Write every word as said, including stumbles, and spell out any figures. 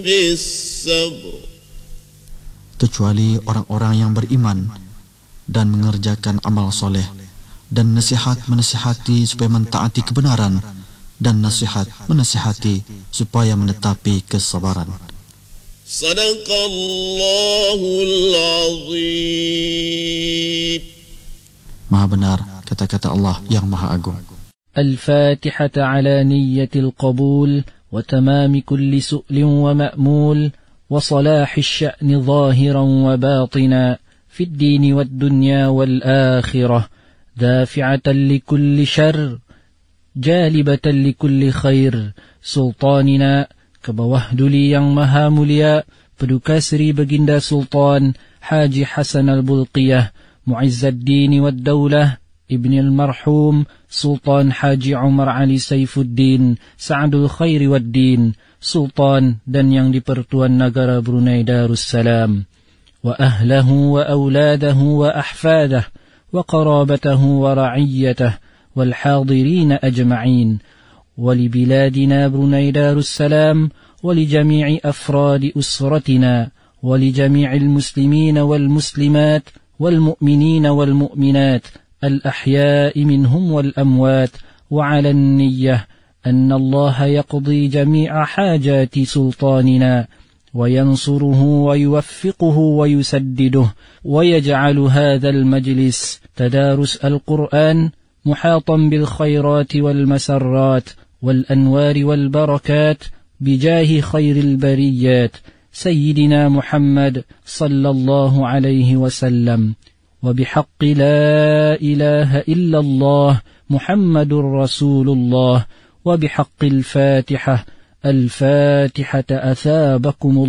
kecuali orang-orang yang beriman dan mengerjakan amal soleh, dan nasihat menasihati supaya mentaati kebenaran, dan nasihat menasihati supaya menetapi kesabaran. Sadaqallahul azim. Maha benar kata-kata Allah yang Maha Agung. الفاتحة على نية القبول وتمام كل سؤل ومأمول وصلاح الشأن ظاهرا وباطنا في الدين والدنيا والآخرة دافعة لكل شر جالبة لكل خير سلطاننا كبوهدلي yang maha mulia Paduka Sri Baginda Sultan Haji Hasan Al-Bulqiyah معز الدين والدولة ابن المرحوم سلطان حاجي عمر علي سيف الدين سعد الخير والدين سلطان dan yang di-Pertuan Negara Brunei Darussalam وأهله وأولاده وأحفاده وقرابته ورعيته والحاضرين أجمعين ولبلادنا بروني دارالسلام ولجميع أفراد أسرتنا ولجميع المسلمين والمسلمات والمؤمنين والمؤمنات الأحياء منهم والأموات وعلى النية أن الله يقضي جميع حاجات سلطاننا وينصره ويوفقه ويسدده ويجعل هذا المجلس تدارس القرآن محاطا بالخيرات والمسرات والأنوار والبركات بجاه خير البريات سيدنا محمد صلى الله عليه وسلم وبحق لا إله إلا الله محمد رسول الله وبحق الفاتحة الفاتحة أثابكم الله